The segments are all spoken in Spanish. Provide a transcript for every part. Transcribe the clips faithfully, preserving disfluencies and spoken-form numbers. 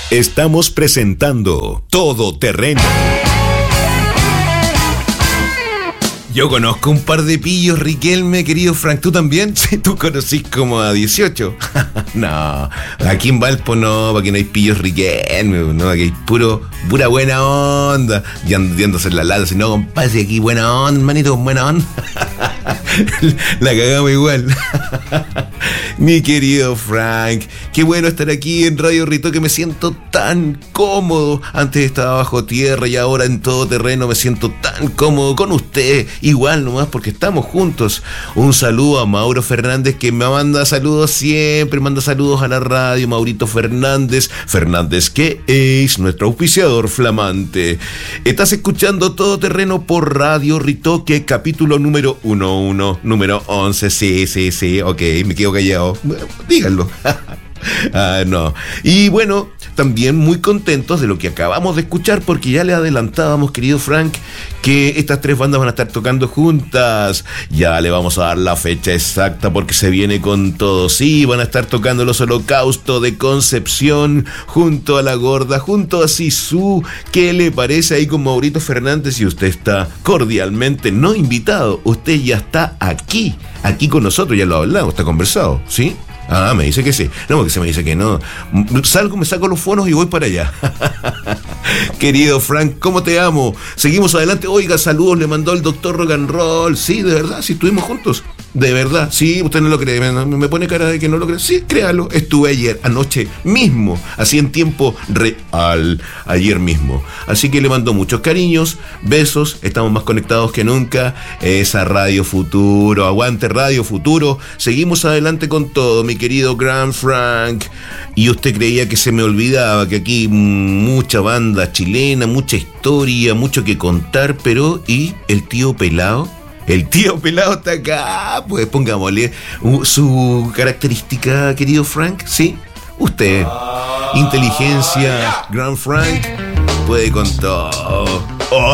Estamos presentando Todo Terreno. Yo conozco un par de pillos, Riquelme, querido Frank. ¿Tú también? Sí, tú conocís como a dieciocho. No, aquí en Valpo no, aquí no hay pillos, Riquelme, no, aquí hay puro, pura buena onda. Y andándose en la lata, si no, compadre, aquí buena onda, hermanito, buena onda. La cagamos igual. Mi querido Frank, qué bueno estar aquí en Radio Rito, que me siento tan cómodo. Antes estaba bajo tierra y ahora en Todo Terreno me siento tan cómodo con usted. Igual nomás porque estamos juntos. Un saludo a Mauro Fernández, que me manda saludos siempre, manda saludos a la radio. Maurito Fernández, Fernández que es nuestro auspiciador flamante. Estás escuchando Todo Terreno por Radio Ritoque, capítulo número uno uno, número once. Sí, sí, sí, ok, me quedo callado. Díganlo. Ah, no. Y bueno, también muy contentos de lo que acabamos de escuchar, porque ya le adelantábamos, querido Frank, que estas tres bandas van a estar tocando juntas. Ya le vamos a dar la fecha exacta porque se viene con todo. Sí, van a estar tocando Los Holocaustos de Concepción junto a La Gorda, junto a Sisu. ¿Qué le parece ahí con Maurito Fernández? Y usted está cordialmente no invitado, usted ya está aquí, aquí con nosotros, ya lo hablamos, está conversado, ¿sí? Ah, me dice que sí. No, porque se me dice que no. Salgo, me saco los fonos y voy para allá. Querido Frank, ¿cómo te amo? Seguimos adelante. Oiga, saludos, le mandó el doctor Rock and Roll. Sí, de verdad, sí, estuvimos juntos. De verdad, sí, usted no lo cree. Me, me pone cara de que no lo cree. Sí, créalo. Estuve ayer, anoche mismo, así en tiempo real, ayer mismo. Así que le mando muchos cariños, besos. Estamos más conectados que nunca. Esa Radio Futuro, aguante Radio Futuro. Seguimos adelante con todo, mi querido Gran Frank. Y usted creía que se me olvidaba que aquí mucha banda chilena, mucha historia, mucho que contar, pero ¿y el tío Pelao? El tío Pelao está acá, pues pongámosle su característica, querido Frank, ¿sí? Usted, inteligencia, Gran Frank, puede con todo. Oh.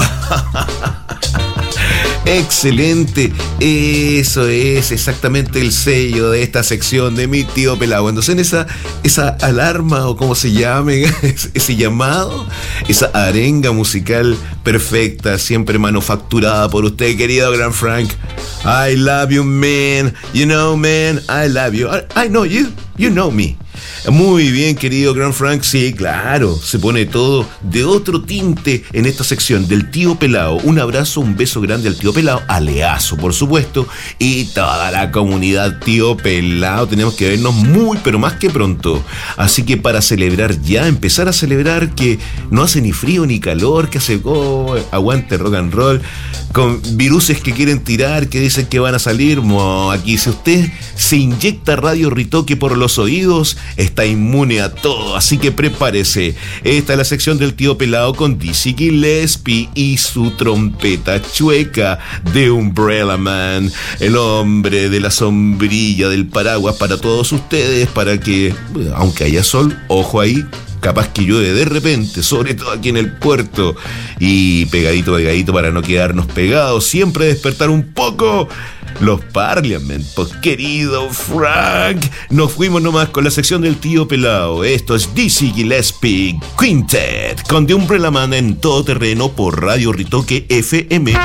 Excelente, eso es exactamente el sello de esta sección de Mi Tío Pelao. Cuando suena esa, esa alarma, o como se llame, ese llamado, esa arenga musical perfecta, siempre manufacturada por usted, querido Gran Frank. I love you, man. You know, man, I love you. I, I know you. You know me. Muy bien, querido Gran Frank. Sí, claro, se pone todo de otro tinte en esta sección del tío Pelao. Un abrazo, un beso grande al tío Pelao, a Leazo, por supuesto, y toda la comunidad tío Pelao. Tenemos que vernos muy, pero más que pronto. Así que para celebrar ya, empezar a celebrar que no hace ni frío ni calor, que hace oh, aguante rock and roll, con viruses que quieren tirar, que dicen que van a salir. Mo, aquí si usted se inyecta Radio Ritoque por los oídos, está inmune a todo, así que prepárese. Esta es la sección del tío Pelao con Dizzy Gillespie y su trompeta chueca de Umbrella Man, el hombre de la sombrilla del paraguas para todos ustedes, para que, aunque haya sol, ojo ahí, capaz que llueve de repente, sobre todo aquí en el puerto, y pegadito, pegadito para no quedarnos pegados, siempre despertar un poco los Parliament. Pues querido Frank, nos fuimos nomás con la sección del tío Pelao. Esto es Dizzy Gillespie Quintet con The Umbrella Man en Todo Terreno por Radio Ritoque F M.